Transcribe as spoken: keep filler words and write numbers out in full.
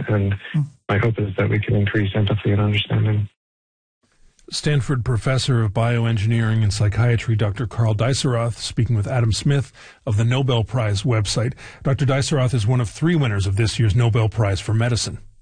And my hope is that we can increase empathy and understanding. Stanford professor of bioengineering and psychiatry, Doctor Karl Deisseroth, speaking with Adam Smith of the Nobel Prize website. Doctor Deisseroth is one of three winners of this year's Nobel Prize for Medicine.